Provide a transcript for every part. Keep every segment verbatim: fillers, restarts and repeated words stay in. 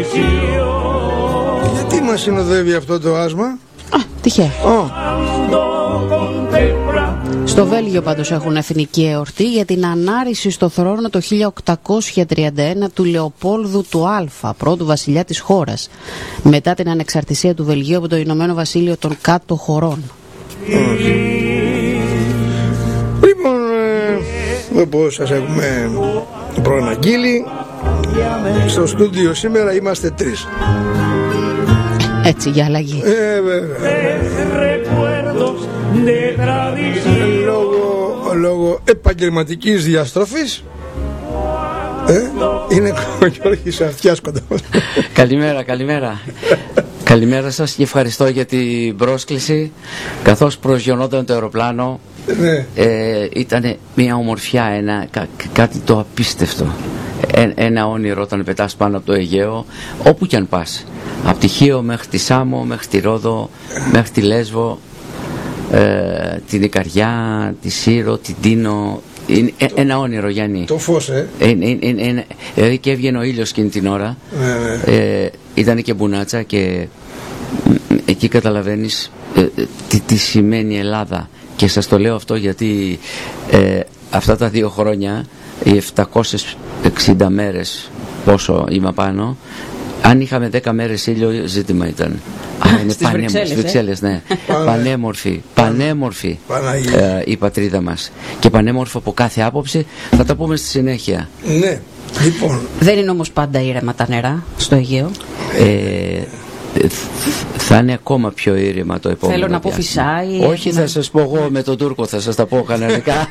Γιατί μας συνοδεύει αυτό το άσμα? Α, τυχαία. Oh. Στο Βέλγιο πάντως έχουν εθνική εορτή για την ανάρρηση στο θρόνο το χίλια οκτακόσια τριάντα ένα του Λεοπόλδου του Α, πρώτου βασιλιά της χώρας, μετά την ανεξαρτησία του Βελγίου από το Ηνωμένο Βασίλειο των Κάτω Χωρών. Mm. Λοιπόν, ε, όπως σας έχουμε προαναγγείλει, στο στούντιο σήμερα είμαστε τρεις. Έτσι, για αλλαγή. Ε, βέβαια. Λόγω, λόγω επαγγελματικής διαστροφής ε, είναι ο Γιώργης Αυτιάς κοντά μας. Καλημέρα, καλημέρα. Καλημέρα σας και ευχαριστώ για την πρόσκληση. Καθώς προσγειωνόταν το αεροπλάνο, ναι. ε, ήταν μια ομορφιά, ένα, κά, κάτι το απίστευτο. Ε, ένα όνειρο όταν πετάς πάνω από το Αιγαίο, όπου κι αν πας. Από τη Χίο μέχρι τη Σάμο, μέχρι τη Ρόδο, μέχρι τη Λέσβο, ε, την Ικαριά, τη Σύρο, την Τίνο. Είναι το, ένα όνειρο, Γιάννη. Το φως, ε. Είναι, είναι, είναι, δηλαδή και έβγαινε ο ήλιος εκείνη την ώρα. Ναι, ναι. Ε, ήταν και μπουνάτσα και εκεί καταλαβαίνεις ε, τι, τι σημαίνει Ελλάδα. Και σας το λέω αυτό γιατί ε, αυτά τα δύο χρόνια, οι επτακόσιες εξήντα μέρες, πόσο είμαι πάνω, αν είχαμε δέκα μέρες ήλιο, ζήτημα ήταν. Α, είναι πανέμορφη, Βρυξέλλες, ναι. Πανέμορφη, πανέμορφη ε, η πατρίδα μας. Και πανέμορφη από κάθε άποψη, θα τα πούμε στη συνέχεια. Ναι, λοιπόν. Δεν είναι όμως πάντα ήρεμα τα νερά στο Αιγαίο. Ε, θα είναι ακόμα πιο ήρεμα το επόμενο. Θέλω να πω φυσάει. Όχι, έχουμε... θα σας πω εγώ με τον Τούρκο, θα σας τα πω κανονικά.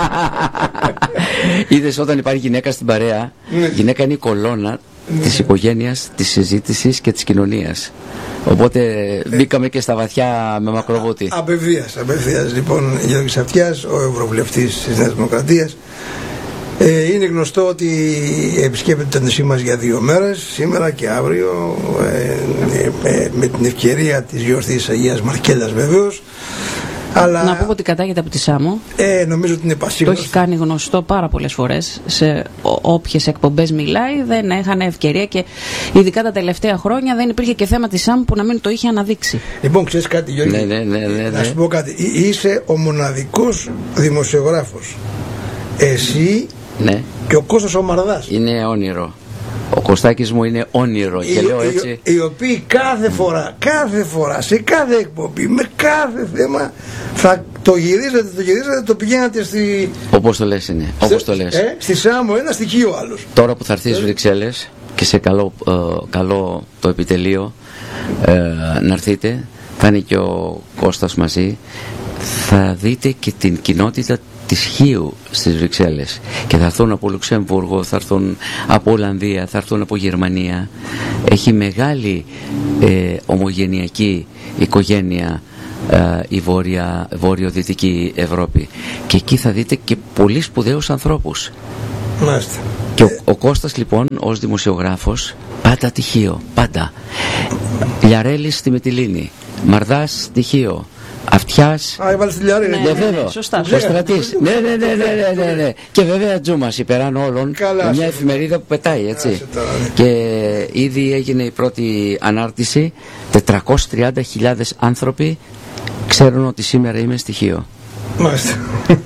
Είδες, όταν υπάρχει γυναίκα στην παρέα, η γυναίκα είναι η κολόνα της οικογένειας, της συζήτησης και της κοινωνίας. Οπότε μπήκαμε και στα βαθιά με μακροβούτι. Απευθείας, απευθείας. Λοιπόν, Γιώργης Αυτιάς, ο Ευρωβουλευτής της Νέας Δημοκρατίας. Ε, είναι γνωστό ότι επισκέπτεται το νησί μας για δύο μέρες, σήμερα και αύριο, ε, ε, με την ευκαιρία της γιορτής Αγίας Μαρκέλας βεβαίως. Αλλά, να πω ότι κατάγεται από τη Σάμο. Ε, νομίζω ότι είναι πασίγνωστο. Το έχει κάνει γνωστό πάρα πολλές φορές. Σε όποιες εκπομπές μιλάει, δεν είχαν ευκαιρία και ειδικά τα τελευταία χρόνια δεν υπήρχε και θέμα της Σάμο που να μην το είχε αναδείξει. Λοιπόν, ξέρεις κάτι, Γιώργη? Ναι, ναι, ναι, ναι, ναι. Να σου πω κάτι. Είσαι ο μοναδικός δημοσιογράφος. Εσύ, ναι, και ο Κώστας ο Μαρδάς. Είναι όνειρο. Ο Κωστάκης μου είναι όνειρο και οι, λέω οι, έτσι. Οι οποίοι κάθε φορά, κάθε φορά, σε κάθε εκπομπή, με κάθε θέμα θα το γυρίζετε, το γυρίζετε, το πηγαίνατε στη... Όπως το λες είναι, σε, όπως το λες. Ε, στη Σάμο ένα, στοιχείο άλλος. Τώρα που θα έρθεις στις Βρυξέλλες και σε καλό, ε, καλό το επιτελείο ε, να έρθείτε, θα είναι και ο Κώστας μαζί, θα δείτε και την κοινότητα της Χίου στις Βρυξέλλες και θα έρθουν από Λουξεμβούργο, θα έρθουν από Ολλανδία, θα έρθουν από Γερμανία. Έχει μεγάλη ε, ομογενειακή οικογένεια ε, η βόρεια, βόρειο-δυτική Ευρώπη και εκεί θα δείτε και πολύ σπουδαίους ανθρώπους. Μάλιστα. Και ο, ο Κώστας λοιπόν ως δημοσιογράφος πάντα τυχείο, πάντα. Λιαρέλης στη Μυτιλήνη, Μαρδάς στοιχείο, Αυτιάς. Α, έβαλε τη Λιάρη. Ναι, ναι, βέβαια. Σωστά. Ο Στρατής. Ναι, ναι, ναι, ναι, ναι, ναι. Και βέβαια Τζούμας, υπεράνω όλων. Καλά, μια εφημερίδα που πετάει, έτσι. Τώρα, ναι. Και ήδη έγινε η πρώτη ανάρτηση. τετρακόσιες τριάντα χιλιάδες άνθρωποι ξέρουν ότι σήμερα είμαι στοιχείο. Μάλιστα.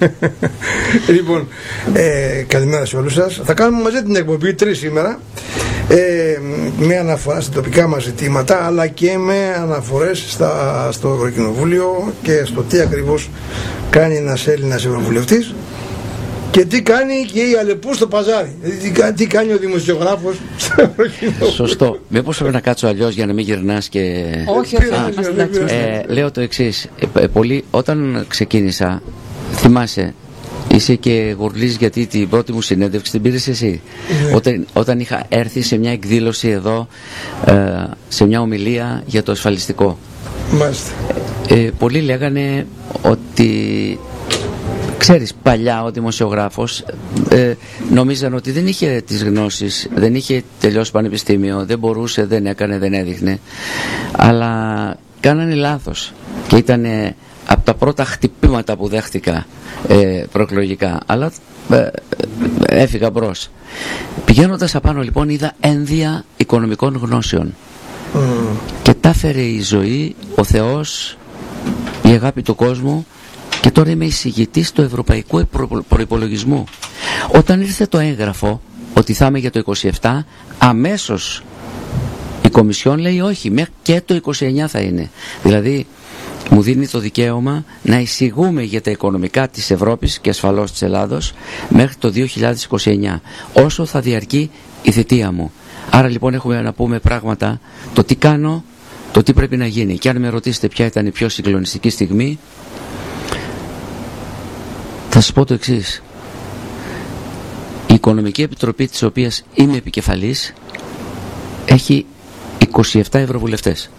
Λοιπόν, ε, καλημέρα σε όλους σας. Θα κάνουμε μαζί την εκπομπή τρεις σήμερα, ε, με αναφορά στα τοπικά μας ζητήματα, αλλά και με αναφορές στα, στο Ευρωκοινοβούλιο και στο τι ακριβώς κάνει ένας Έλληνας Ευρωβουλευτής και τι κάνει και η Αλεπού στο παζάρι. Δηλαδή τι, τι κάνει ο δημοσιογράφος στο Ευρωκοινοβούλιο. Σωστό. Μήπως πρέπει να κάτσω αλλιώς για να μην γυρνάς και... Όχι, όχι. Ε, λέω το εξής. Ε, πολύ, όταν ξεκίνησα, θυμάσαι, είσαι και γουρλής γιατί την πρώτη μου συνέντευξη την πήρες εσύ. Ναι. Όταν, όταν είχα έρθει σε μια εκδήλωση εδώ, ε, σε μια ομιλία για το ασφαλιστικό. Μάλιστα. Ε, πολλοί λέγανε ότι... Ξέρεις, παλιά ο δημοσιογράφος ε, νομίζαν ότι δεν είχε τις γνώσεις, δεν είχε τελειώσει πανεπιστήμιο, δεν μπορούσε, δεν έκανε, δεν έδειχνε. Αλλά κάνανε λάθος και ήταν από τα πρώτα χτυπήματα που δέχτηκα ε, προεκλογικά. Αλλά ε, έφυγα μπρος. Πηγαίνοντας απάνω λοιπόν είδα ένδια οικονομικών γνώσεων mm. και τα έφερε η ζωή, ο Θεός, η αγάπη του κόσμου, και τώρα είμαι εισηγητής του Ευρωπαϊκού Προϋπολογισμού. Όταν ήρθε το έγγραφο ότι θα είμαι για το είκοσι επτά, αμέσως η Κομισιόν λέει όχι, μέχρι και το είκοσι εννιά θα είναι. Δηλαδή μου δίνει το δικαίωμα να εισηγούμε για τα οικονομικά της Ευρώπης και ασφαλώς της Ελλάδος μέχρι το δύο χιλιάδες είκοσι εννιά, όσο θα διαρκεί η θητεία μου. Άρα λοιπόν έχουμε να πούμε πράγματα, το τι κάνω, το τι πρέπει να γίνει. Και αν με ρωτήσετε ποια ήταν η πιο συγκλονιστική στιγμή, θα σας πω το εξής. Η Οικονομική Επιτροπή, της οποίας είμαι επικεφαλής, έχει είκοσι επτά ευρωβουλευτές.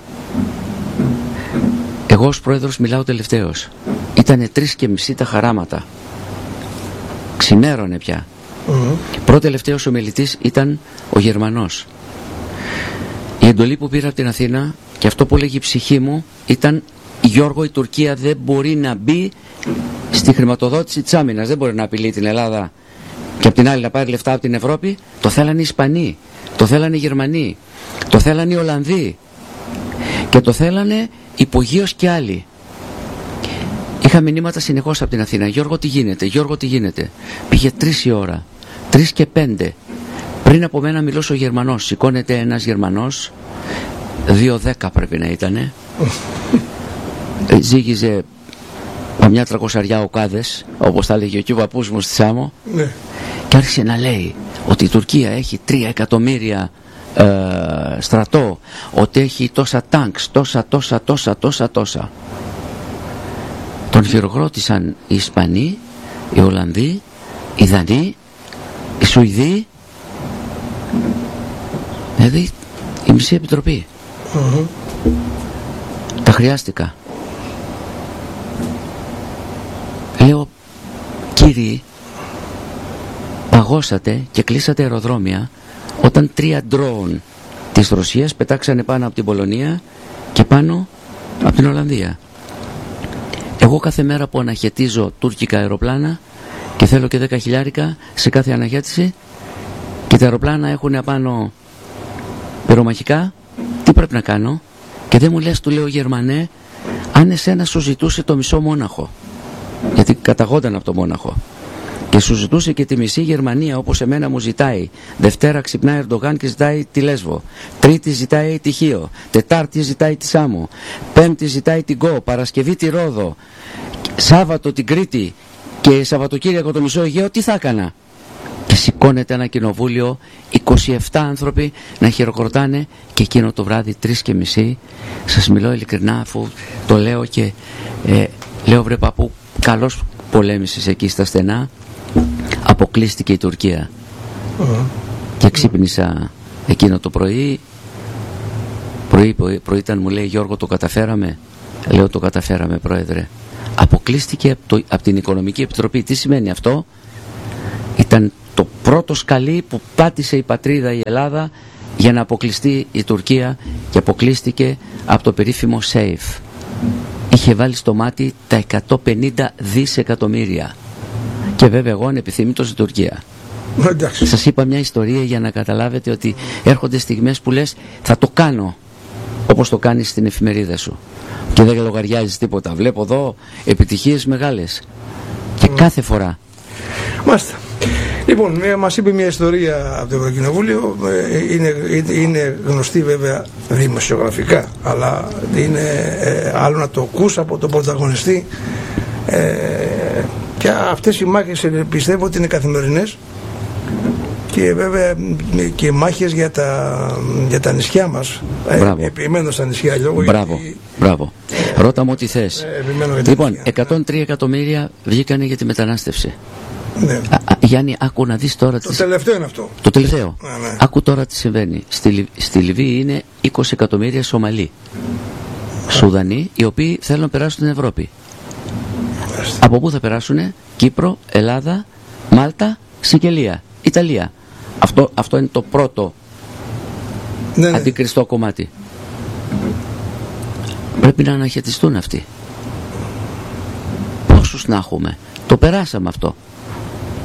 Εγώ ως πρόεδρος μιλάω τελευταίος. Ήτανε τρεις και μισή τα χαράματα. Ξημέρωνε πια. Mm-hmm. Πρώτο-τελευταίος ομιλητής ήταν ο Γερμανός. Η εντολή που πήρα από την Αθήνα, και αυτό που λέγει η ψυχή μου, ήταν: Γιώργο, η Τουρκία δεν μπορεί να μπει στη χρηματοδότηση της άμυνας. Δεν μπορεί να απειλεί την Ελλάδα και απ' την άλλη να πάρει λεφτά από την Ευρώπη. Το θέλανε οι Ισπανοί, το θέλανε οι Γερμανοί, το θέλανε οι Ολλανδοί και το θέλανε υπογείως και άλλοι. Είχα μηνύματα συνεχώς από την Αθήνα: Γιώργο, τι γίνεται, Γιώργο, τι γίνεται. Πήγε τρεις η ώρα, τρεις και πέντε. Πριν από μένα μιλούσε ο Γερμανός. Σηκώνεται ένας Γερμανός, δύο δέκα πρέπει να ήτανε. Ζήγιζε καμιά τρακοσαριά οκάδες, όπως τα λέγει ο κι ο παππούς μου στη Σάμο, ναι. Και άρχισε να λέει ότι η Τουρκία έχει τρία εκατομμύρια ε, στρατό, ότι έχει τόσα τάγκς, τόσα, τόσα, τόσα, τόσα, τόσα. Τον χειροκρότησαν οι Ισπανοί, οι Ολλανδοί, οι Δανείοι, οι Σουηδοί, δηλαδή η μισή επιτροπή. Mm-hmm. Τα χρειάστηκα. Λέω: κύριοι, παγώσατε και κλείσατε αεροδρόμια όταν τρία ντρόουν της Ρωσίας πετάξανε πάνω από την Πολωνία και πάνω από την Ολλανδία. Εγώ κάθε μέρα που αναχαιτίζω τουρκικά αεροπλάνα και θέλω και δέκα χιλιάρικα σε κάθε αναχέτηση και τα αεροπλάνα έχουν απάνω πυρομαχικά, τι πρέπει να κάνω? Και δεν μου λες, του λέω, Γερμανέ, αν εσένα σου ζητούσε το μισό Μόναχο, γιατί καταγόταν από το Μόναχο, και σου ζητούσε και τη μισή Γερμανία όπως εμένα μου ζητάει, Δευτέρα ξυπνάει Ερντογάν και ζητάει τη Λέσβο, Τρίτη ζητάει τη Χίο, Τετάρτη ζητάει τη Σάμο, Πέμπτη ζητάει την Κο, Παρασκευή τη Ρόδο, Σάββατο την Κρήτη και Σαββατοκύριακο το μισό Αιγαίο, τι θα έκανα? Και σηκώνεται ένα κοινοβούλιο, είκοσι επτά άνθρωποι να χειροκροτάνε, και εκείνο το βράδυ τρεις και μισή, σας μιλώ ειλικρινά, αφού το λέω και ε, λέω, βρε παππού, καλώς πολέμησες εκεί στα στενά, αποκλείστηκε η Τουρκία. Mm. Και ξύπνησα εκείνο το πρωί, πρωί, πρωί, πρωί ήταν, μου λέει, Γιώργο, το καταφέραμε. Λέω, το καταφέραμε, πρόεδρε. Αποκλείστηκε από, το, από την Οικονομική Επιτροπή. Τι σημαίνει αυτό? Ήταν το πρώτο σκαλί που πάτησε η πατρίδα, η Ελλάδα, για να αποκλειστεί η Τουρκία, και αποκλείστηκε από το περίφημο SAFE. Είχε βάλει στο μάτι τα εκατόν πενήντα δισεκατομμύρια. Και βέβαια εγώ ανεπιθύμητος στην Τουρκία. Εντάξει. Σας είπα μια ιστορία για να καταλάβετε ότι έρχονται στιγμές που λες, θα το κάνω, όπως το κάνεις στην εφημερίδα σου, και δεν λογαριάζεις τίποτα. Βλέπω εδώ επιτυχίες μεγάλες και mm. κάθε φορά. Μάλιστα. Λοιπόν, μας είπε μια ιστορία από το Ευρωκοινοβούλιο, είναι, είναι γνωστή βέβαια δημοσιογραφικά, αλλά είναι ε, άλλο να το ακούς από τον πρωταγωνιστή, ε, και αυτές οι μάχες πιστεύω ότι είναι καθημερινές, και βέβαια και μάχες για τα, για τα νησιά μας. Ε, επιμένω στα νησιά λόγω. Μπράβο, γιατί... μπράβο. Ρώτα μου ό,τι θες. Ε, λοιπόν, εκατόν τρία εκατομμύρια βγήκανε για τη μετανάστευση. Ναι. Α, α, Γιάννη, άκου να δεις τώρα. Το τις... τελευταίο είναι αυτό. Το τελευταίο. Ναι, ναι. Άκου τώρα τι συμβαίνει. Στη, Λιβ... Στη Λιβύη είναι είκοσι εκατομμύρια Σομαλοί, Σουδανοί, οι οποίοι θέλουν να περάσουν στην Ευρώπη. Μάλιστα. Από πού θα περάσουνε? Κύπρο, Ελλάδα, Μάλτα, Σικελία, Ιταλία. Αυτό, αυτό είναι το πρώτο ναι, ναι. αντικριστό κομμάτι. Πρέπει να αναχαιτιστούν αυτοί. Πόσους να έχουμε? Το περάσαμε αυτό.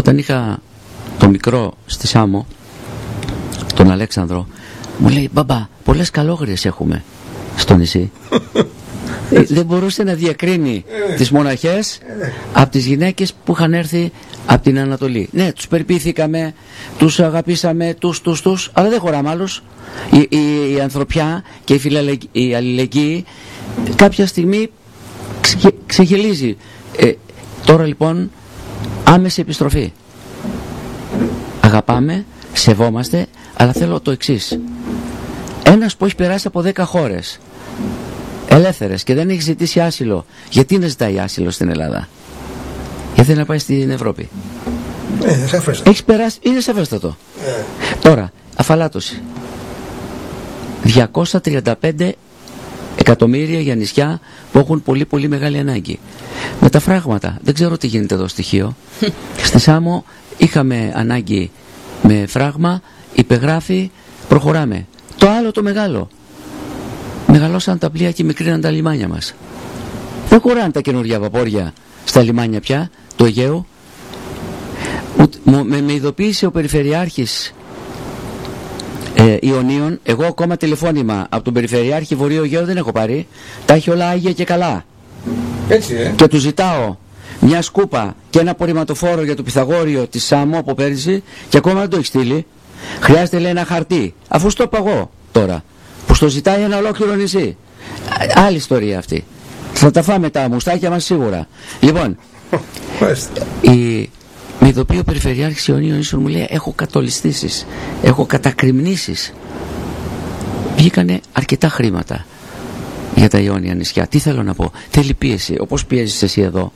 Όταν είχα το μικρό στη Σάμο, τον Αλέξανδρο, μου λέει, μπαμπά, πολλές καλόγριες έχουμε στο νησί. ε, δεν μπορούσε να διακρίνει τις μοναχές από τις γυναίκες που είχαν έρθει από την Ανατολή. Ναι, τους περιποιηθήκαμε, τους αγαπήσαμε, τους, τους, τους, αλλά δεν χωράμε άλλους. Η, η, η ανθρωπιά και η, φιλελεγ, η αλληλεγγύη κάποια στιγμή ξε, ξεχυλίζει. Ε, τώρα λοιπόν άμεση επιστροφή. Αγαπάμε, σεβόμαστε, αλλά θέλω το εξής. Ένας που έχει περάσει από δέκα χώρες ελεύθερες και δεν έχει ζητήσει άσυλο, γιατί να ζητάει άσυλο στην Ελλάδα? Γιατί να πάει στην Ευρώπη? Ε, σαφέστατο. Έχεις περάσει, είναι σαφέστατο. Ε. Τώρα, αφαλάτωση. διακόσια τριάντα πέντε εκατομμύρια για νησιά που έχουν πολύ πολύ μεγάλη ανάγκη. Με τα φράγματα, δεν ξέρω τι γίνεται εδώ στοιχείο. Στη Σάμο είχαμε ανάγκη με φράγμα, υπεγράφει, προχωράμε. Το άλλο το μεγάλο. Μεγαλώσαν τα πλοία και μικρύναν τα λιμάνια μας. Δεν χωράνε τα καινούργια βαπόρια στα λιμάνια πια, του Αιγαίου. Με, με ειδοποίησε ο Περιφερειάρχης ε, Ιωνίων. Εγώ ακόμα τηλεφώνημα από τον Περιφερειάρχη Βορείου Αιγαίου δεν έχω πάρει. Τα έχει όλα άγια και καλά. Έτσι, ε. Και του ζητάω μια σκούπα και ένα απορριμματοφόρο για το Πυθαγόριο της Σάμο από πέρυσι και ακόμα δεν το έχει στείλει. Χρειάζεται, λέει, ένα χαρτί. Αφού στο παγώ τώρα, που στο ζητάει ένα ολόκληρο νησί. Άλλη ιστορία αυτή. Θα τα φάμε τα μουστάκια μας σίγουρα. Λοιπόν, η, με ειδοποιεί ο Περιφερειάρχης Ιωνίων Νήσων, μου λέει, έχω κατολιστήσεις, έχω κατακριμνήσεις. Βγήκανε αρκετά χρήματα για τα Ιόνια νησιά. Τι θέλω να πω? Θέλει πίεση, όπως πιέζεις εσύ εδώ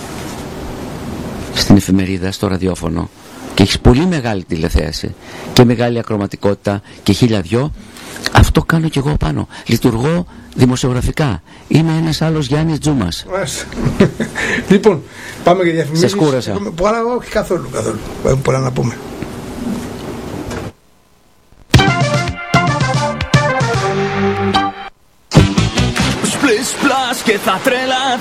στην εφημερίδα, στο ραδιόφωνο, και έχεις πολύ μεγάλη τηλεθέαση και μεγάλη ακροματικότητα και χίλια δυο. Αυτό κάνω κι εγώ πάνω. Λειτουργώ δημοσιογραφικά. Είμαι ένας άλλος Γιάννης Τζούμας. Λοιπόν, πάμε για διαφημίσεις. Σας κούρασα? Πολλά, όχι καθόλου, καθόλου. Έχουμε πολλά να πούμε. Σπλες πλάς και θα τρέλα